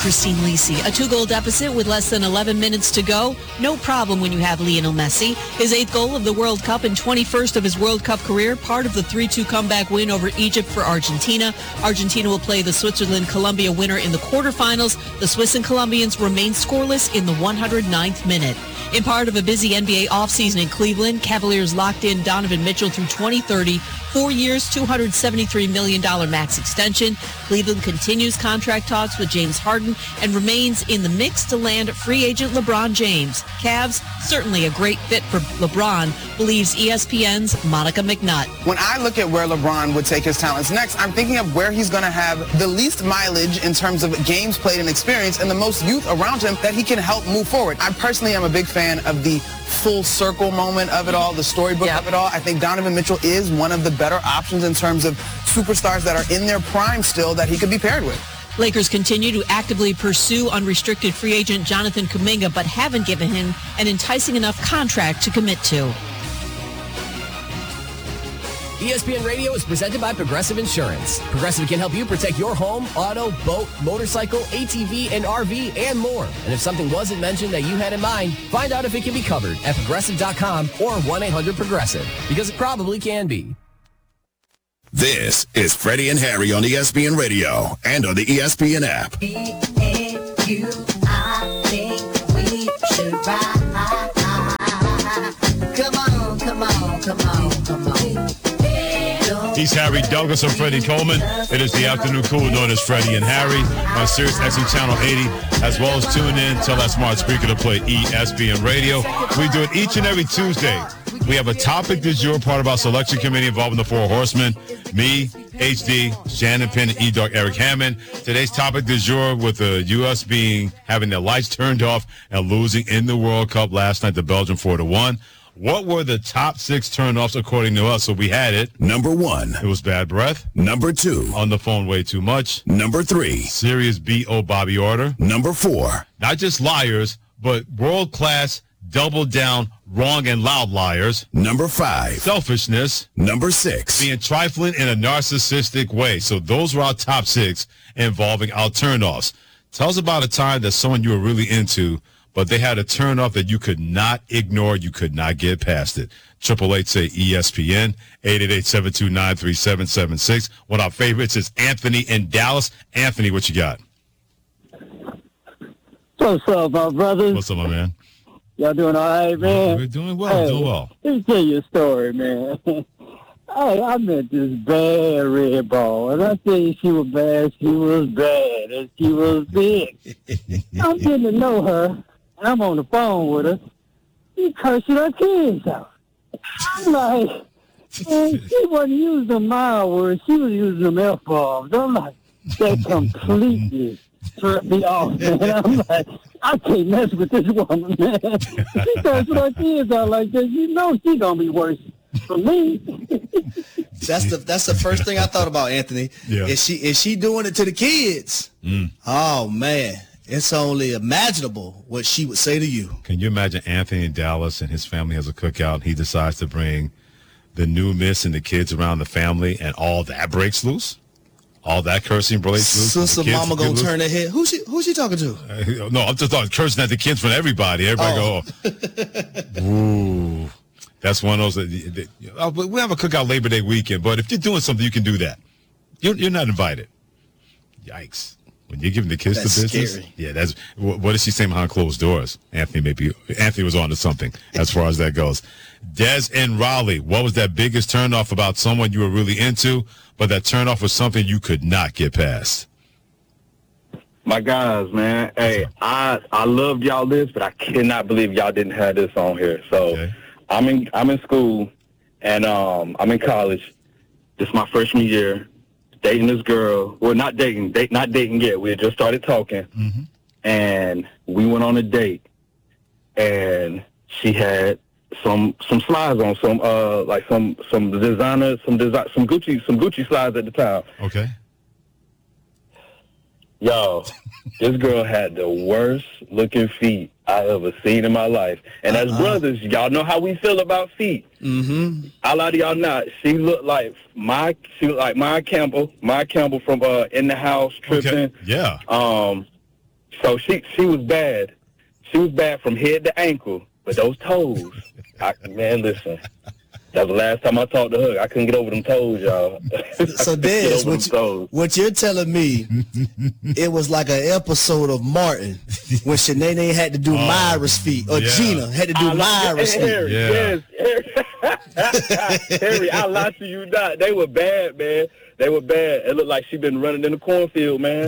Christine Lisi. A 2-goal deficit with less than 11 minutes to go. No problem when you have Lionel Messi. His 8th goal of the World Cup and 21st of his World Cup career, part of the 3-2 comeback win over Egypt for Argentina. Argentina will play the Switzerland-Colombia winner in the quarterfinals. The Swiss and Colombians remain scoreless in the 109th minute. In part of a busy NBA offseason in Cleveland, Cavaliers locked in Donovan Mitchell through 2030, 4 years, $273 million max extension. Cleveland continues contract talks with James Harden and remains in the mix to land free agent LeBron James. Cavs, certainly a great fit for LeBron, believes ESPN's Monica McNutt. When I look at where LeBron would take his talents next, I'm thinking of where he's going to have the least mileage in terms of games played and experience and the most youth around him that he can help move forward. I personally am a big fan of the full circle moment of it all, the storybook of it all. I think Donovan Mitchell is one of the better options in terms of superstars that are in their prime still that he could be paired with. Lakers continue to actively pursue unrestricted free agent Jonathan Kuminga, but haven't given him an enticing enough contract to commit to. ESPN Radio is presented by Progressive Insurance. Progressive can help you protect your home, auto, boat, motorcycle, ATV, and RV, and more. And if something wasn't mentioned that you had in mind, find out if it can be covered at Progressive.com or 1-800-PROGRESSIVE, because it probably can be. This is Freddie and Harry on ESPN Radio and on the ESPN app. I think we should ride. Come on. He's Harry Douglas. I'm Freddie Coleman. It is the afternoon crew known as Freddie and Harry on Sirius XM Channel 80, as well as tune in, tell that smart speaker to play ESPN Radio. We do it each and every Tuesday. We have a topic du jour, part of our selection committee involving the Four Horsemen. Me, HD, Shannon Penn, and E-Dog Eric Hammond. Today's topic du jour with the U.S. having their lights turned off and losing in the World Cup last night to Belgium 4-1. What were the top 6 turnoffs according to us? So we had it. Number 1. It was bad breath. Number 2. On the phone way too much. Number 3. Serious B.O. Bobby Order. Number 4. Not just liars, but world-class, double-down, wrong and loud liars. Number 5. Selfishness. Number 6. Being trifling in a narcissistic way. So those were our top 6 involving our turnoffs. Tell us about a time that someone you were really into, but they had a turnoff that you could not ignore. You could not get past it. 888 say ESPN, 888-729-3776. One of our favorites is Anthony in Dallas. Anthony, what you got? What's up, my brothers? What's up, my man? Y'all doing all right, man? We're doing well. Doing well. Let me tell you a story, man. I met this bad red ball, and I tell you, she was bad. She was bad, and she was big. I'm getting to know her. I'm on the phone with her. She cursing her kids out. I'm like, man, she wasn't using them mild words. She was using them F-bombs. I'm like, that completely turned me off, man. I'm like, I can't mess with this woman, man. She cursing her kids out like this. You know she's going to be worse for me. That's the first thing I thought about, Anthony. Yeah. Is she doing it to the kids? Oh, man. It's only imaginable what she would say to you. Can you imagine Anthony in Dallas and his family has a cookout and he decides to bring the new miss and the kids around the family and all that breaks loose? All that cursing breaks loose? Sister Mama gonna turn her head. Who's she talking to? No, I'm just talking cursing at the kids from everybody. Everybody go, ooh. That's one of those. We have a cookout Labor Day weekend, but if you're doing something, you can do that. You're not invited. Yikes. When you're giving the kids That's the business, scary. Yeah, that's what is she saying behind closed doors? Anthony was on to something as far as that goes. Des in Raleigh, what was that biggest turnoff about someone you were really into, but that turnoff was something you could not get past? My guys, man, hey, I loved y'all this, but I cannot believe y'all didn't have this on here. So Okay. I'm in school, and I'm in college. This is my freshman year. Dating this girl. Well, not dating yet. We had just started talking, and we went on a date, and she had some slides on, some designer, some Gucci slides at the time. Okay. Yo, this girl had the worst looking feet I ever seen in my life. And as brothers, y'all know how we feel about feet. Mm-hmm. I lie to y'all not. She looked like Maya Campbell from In the House, Tripping. Okay. Yeah. So she was bad. She was bad from head to ankle, but those toes, man, listen. That was the last time I talked to her. I couldn't get over them toes, y'all. So, Dez, what you're telling me, it was like an episode of Martin when Shanae had to do Myra's feet, or Gina had to do Myra's feet. Harry, yes, Harry, I lie to you not. They were bad, man. They were bad. It looked like she been running in the cornfield, man.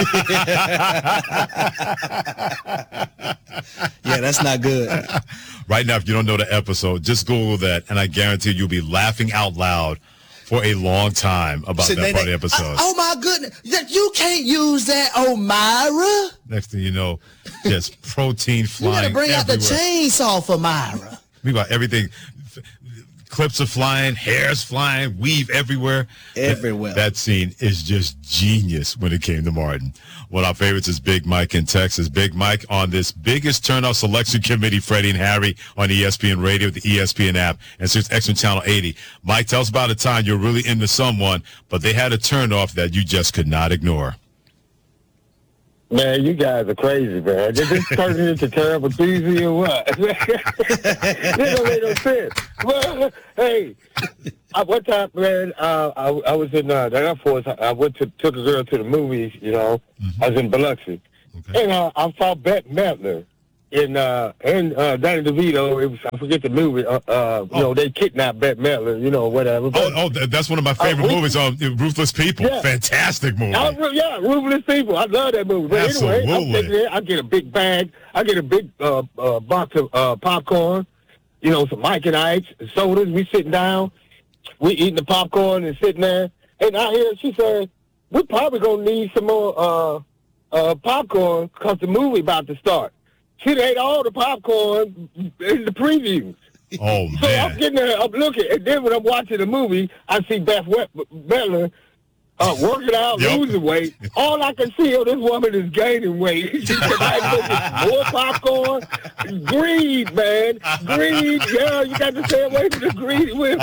Yeah, that's not good. Right now, if you don't know the episode, just Google that, and I guarantee you'll be laughing out loud for a long time about that part of the episode. Oh, my goodness. You can't use that, Myra. Next thing you know, just protein flying. You got to bring everywhere. out the chainsaw for Myra. Meanwhile, everything, clips are flying, hair's flying, weave everywhere. Everywhere. That scene is just genius when it came to Martin. One of our favorites is Big Mike in Texas. Big Mike on this biggest turnout selection committee, Freddie and Harry, on ESPN Radio, the ESPN app, and Sirius XM Channel 80. Mike, tell us about a time you're really into someone, but they had a turnoff that you just could not ignore. Man, you guys are crazy, man. Did this turn into terrible Tuesday or what? This don't make no sense. Well, hey, one time, man, I was in the Air Force. I took a girl to the movies, you know. Mm-hmm. I was in Biloxi. Okay. And I saw Bette Midler and Danny DeVito. I forget the movie. You know, they kidnapped Bette Midler, you know, whatever. But, that's one of my favorite movies, Ruthless People. Yeah. Fantastic movie. Ruthless People. I love that movie. But absolutely. Anyway, I'm sitting there. I get a big bag. I get a big box of popcorn, you know, some Mike and Ike's, sodas. We sitting down. We eating the popcorn and sitting there. And I hear she said, we're probably going to need some more popcorn because the movie about to start. She ate all the popcorn in the previews. Oh, man. So I'm getting there, I'm looking, and then when I'm watching the movie, I see Bette Midler working out, losing weight. All I can see of this woman is gaining weight. More popcorn. Greed, man. Greed. Yeah, you got to stay away from the greedy women.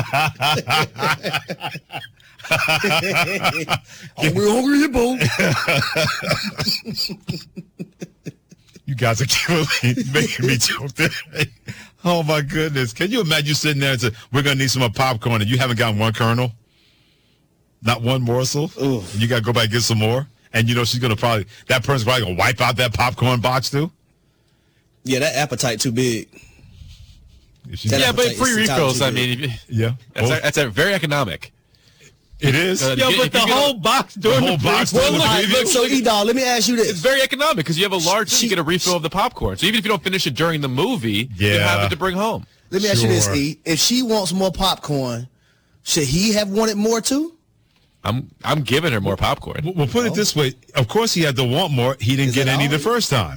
Hungry, boo. You guys are killing me, making me joke. Oh, my goodness. Can you imagine you sitting there and say, we're going to need some more popcorn, and you haven't gotten one kernel? Not one morsel? Oof. And you got to go back and get some more? And you know she's going to that person's probably going to wipe out that popcorn box, too? Yeah, that appetite too big. Yeah, but free refills, I mean. Yeah. That's very economic. It is. But the whole box during the box. Look, so E-Dog, let me ask you this. It's very economic because you have a large, you get a refill of the popcorn. So even if you don't finish it during the movie, you have it to bring home. Let me ask you this, E. If she wants more popcorn, should he have wanted more too? I'm giving her more popcorn. Well, put it this way. Of course he had to want more. He didn't get any the first time.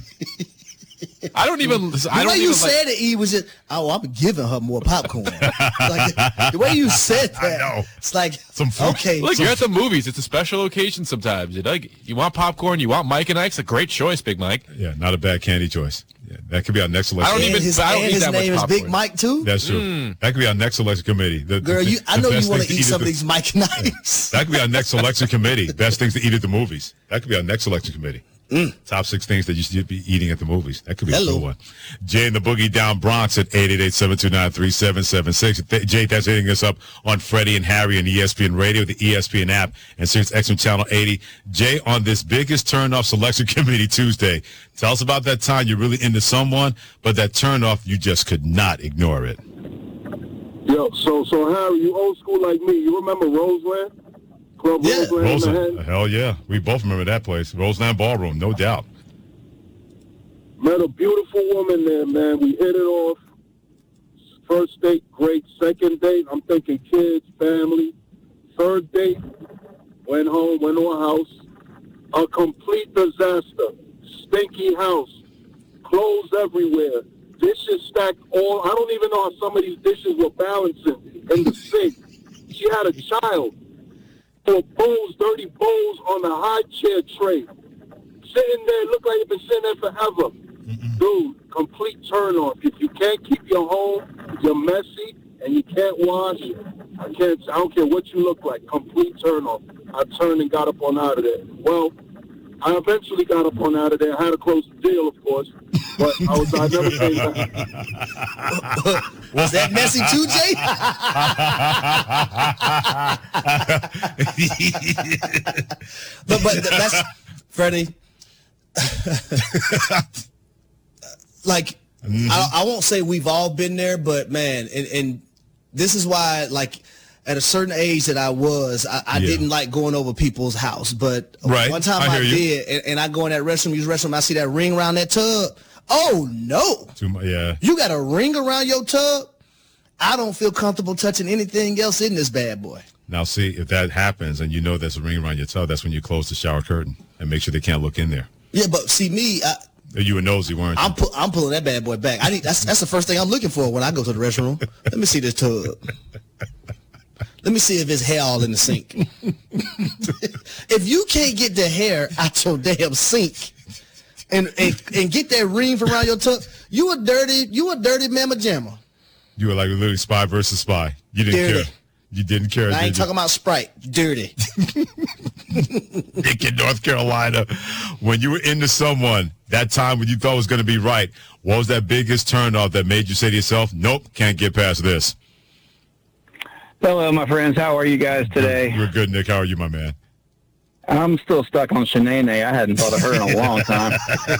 I don't even. The way you said it, E, was just, I'm giving her more popcorn. Like, the way you said that, I know. it's like, okay. Look, you're at the movies. It's a special occasion sometimes. You want popcorn, you want Mike and Ike's. A great choice, Big Mike. Yeah, not a bad candy choice. Yeah, that could be our next selection. I don't need his that name much is Big Mike, too? That's true. That could be our next selection committee. Girl, I know you want to eat some of these Mike and Ike's. That could be our next selection committee. Best things to eat at the movies. That could be our next selection committee. Top 6 things that you should be eating at the movies. That could be a good one. Jay and the Boogie Down Bronx at 888-729-3776. Jay, that's hitting us up on Freddie and Harry and ESPN Radio, the ESPN app, and Sirius XM Channel 80. Jay, on this biggest turn-off selection committee Tuesday, tell us about that time you're really into someone, but that turn-off, you just could not ignore it. Yo, so Harry, you old school like me. You remember Roseland? Club Roseland. Hell yeah. We both remember that place. Roseland Ballroom, no doubt. Met a beautiful woman there, man. We hit it off. First date, great. Second date, I'm thinking kids, family. Third date, went home, went to a house. A complete disaster. Stinky house. Clothes everywhere. Dishes stacked all. I don't even know how some of these dishes were balancing in the sink. She had a child. Bowls, dirty bowls on the high chair tray. Sitting there, look like you've been sitting there forever. Dude, complete turn on. If you can't keep your home, you're messy, and you can't wash, I don't care what you look like. Complete turn on. I turned and got up on out of there. Well, I eventually got up on out of there. I had to close the deal, of course, but I never came back. Was that messy too, Jay? but that's Freddie. Like, I won't say we've all been there, but man, and this is why, like, at a certain age that I didn't like going over people's house. But one time I did, and I go in that restroom, use restroom, I see that ring around that tub. Oh, no. Too much, yeah. You got a ring around your tub? I don't feel comfortable touching anything else in this bad boy. Now, see, if that happens and you know there's a ring around your tub, that's when you close the shower curtain and make sure they can't look in there. Yeah, but see, me... you were nosy, weren't you? I'm pulling that bad boy back. That's the first thing I'm looking for when I go to the restroom. Let me see this tub. Let me see if it's hair all in the sink. If you can't get the hair out your damn sink and get that ring from around your tub, you a dirty mamma jamma. You were like literally Spy versus Spy. You didn't care. You didn't care. I ain't talking about Sprite. Dirty. Nick in North Carolina, when you were into someone, that time when you thought was going to be right, what was that biggest turnoff that made you say to yourself, nope, can't get past this? Hello, my friends. How are you guys today? We're good, Nick. How are you, my man? I'm still stuck on Shanae. I hadn't thought of her in a long time.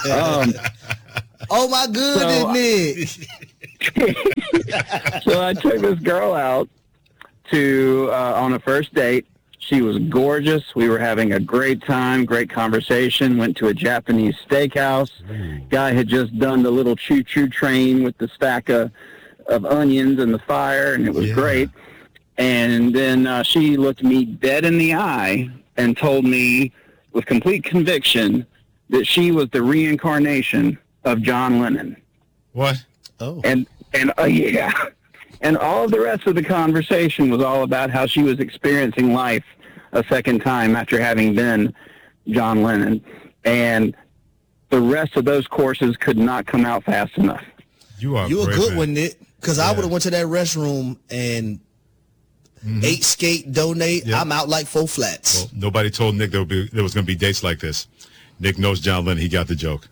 Oh, my goodness, Nick. So I took this girl out to on a first date. She was gorgeous. We were having a great time, great conversation. Went to a Japanese steakhouse. Guy had just done the little choo-choo train with the stack of onions and the fire, and it was great. And then she looked me dead in the eye and told me with complete conviction that she was the reincarnation of John Lennon. What? Oh. And yeah. And all of the rest of the conversation was all about how she was experiencing life a second time after having been John Lennon. And the rest of those courses could not come out fast enough. You a good one, Nick. Because I would have went to that restroom and ate, skate, donate. Yep. I'm out like 4 flats. Well, nobody told Nick there was going to be dates like this. Nick knows John Lennon. He got the joke.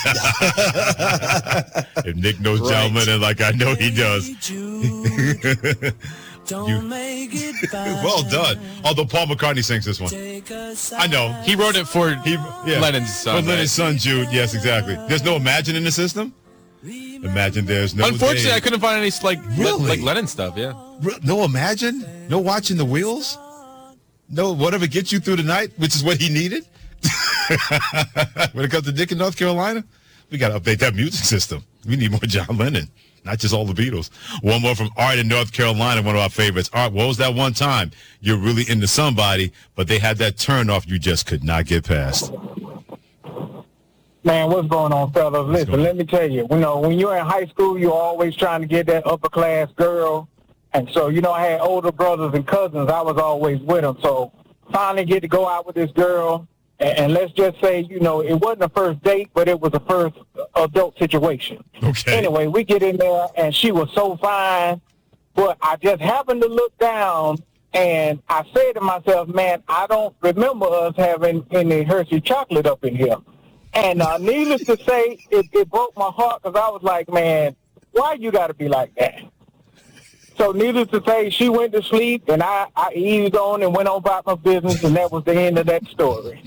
If Nick knows John Lennon like I know he does. Well done. Although Paul McCartney sings this one. I know. He wrote it for Lennon's son. For Lennon's son, Jude. Yes, exactly. There's no Imagine in the system? Imagine there's no... Unfortunately, I couldn't find any like Lennon stuff, yeah. No Imagine? No Watching the Wheels? No whatever gets you through the night, which is what he needed? When it comes to Nick in North Carolina, we got to update that music system. We need more John Lennon, not just all the Beatles. One more from Art in North Carolina, one of our favorites. Art, what was that one time you're really into somebody, but they had that turn off you just could not get past? Man, what's going on, fellas? Listen, let me tell you, when you're in high school, you're always trying to get that upper-class girl. And so, I had older brothers and cousins. I was always with them. So finally get to go out with this girl. And let's just say, it wasn't a first date, but it was a first adult situation. Okay. Anyway, we get in there, and she was so fine. But I just happened to look down, and I said to myself, man, I don't remember us having any Hershey chocolate up in here. And needless to say, it broke my heart because I was like, man, why you got to be like that? So needless to say, she went to sleep, and I eased on and went on about my business, and that was the end of that story.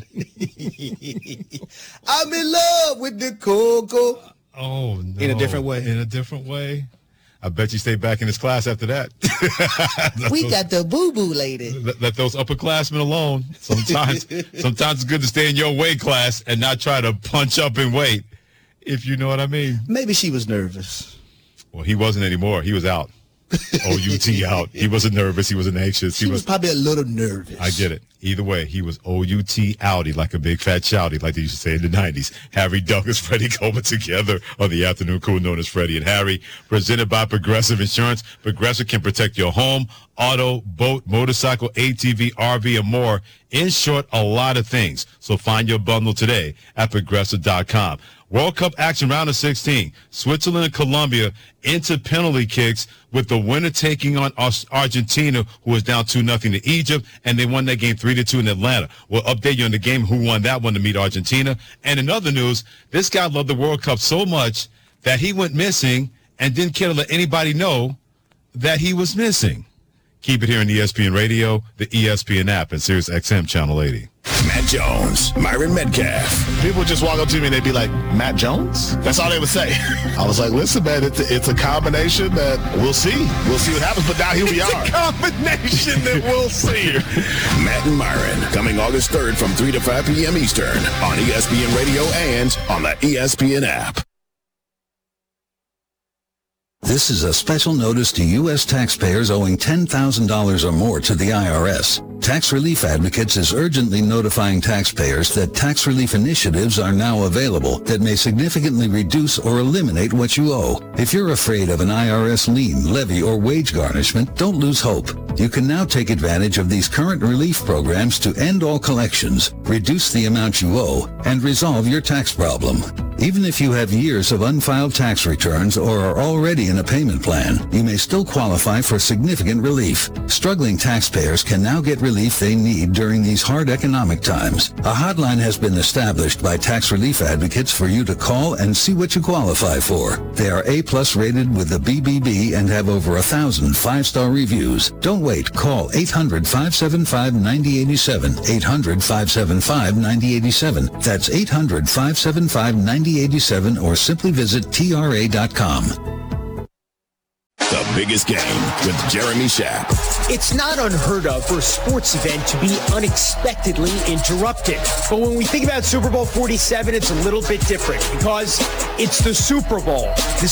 I'm in love with the cocoa. Oh, no. In a different way. In a different way. I bet you stayed back in his class after that. We got the boo-boo lady. Let those upperclassmen alone. Sometimes it's good to stay in your weight class and not try to punch up in weight, if you know what I mean. Maybe she was nervous. Well, he wasn't anymore. He was out. OUT out. He wasn't nervous. He wasn't anxious. He was probably a little nervous. I get it. Either way, he was OUT outy, like a big fat shouty, like they used to say in the 90s. Harry Douglas, Freddie Coleman together on the afternoon crew known as Freddie and Harry, presented by Progressive Insurance. Progressive can protect your home, auto, boat, motorcycle, ATV, RV, and more. In short, a lot of things. So find your bundle today at Progressive.com. World Cup action round of 16. Switzerland and Colombia into penalty kicks with the winner taking on Argentina, who was down 2-0 to Egypt, and they won that game 3-2 in Atlanta. We'll update you on the game, who won that one to meet Argentina. And in other news, this guy loved the World Cup so much that he went missing and didn't care to let anybody know that he was missing. Keep it here on ESPN Radio, the ESPN app, and Sirius XM Channel 80. Matt Jones, Myron Metcalf. People would just walk up to me and they'd be like, Matt Jones? That's all they would say. I was like, listen, man, it's a combination that we'll see. We'll see what happens, but now here we are. It's a combination that we'll see. Matt and Myron, coming August 3rd from 3 to 5 p.m. Eastern on ESPN Radio and on the ESPN app. This is a special notice to U.S. taxpayers owing $10,000 or more to the IRS. Tax Relief Advocates is urgently notifying taxpayers that tax relief initiatives are now available that may significantly reduce or eliminate what you owe. If you're afraid of an IRS lien, levy, or wage garnishment, don't lose hope. You can now take advantage of these current relief programs to end all collections, reduce the amount you owe, and resolve your tax problem. Even if you have years of unfiled tax returns or are already in a payment plan, you may still qualify for significant relief. Struggling taxpayers can now get relief they need during these hard economic times. A hotline has been established by Tax Relief Advocates for you to call and see what you qualify for. They are A+ rated with the BBB and have over 1,000 five-star reviews. Don't wait. Call 800-575-9087. 800-575-9087. That's 800-575-9087, or simply visit TRA.com. The biggest game with Jeremy Schaap. It's not unheard of for a sports event to be unexpectedly interrupted. But when we think about Super Bowl 47, it's a little bit different because it's the Super Bowl. The